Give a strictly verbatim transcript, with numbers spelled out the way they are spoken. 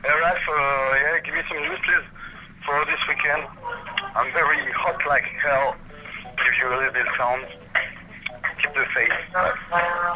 Hey Ralph, uh, yeah, give me some news please for this weekend. I'm very hot like hell. Give you a little bit of sound. Keep the faith.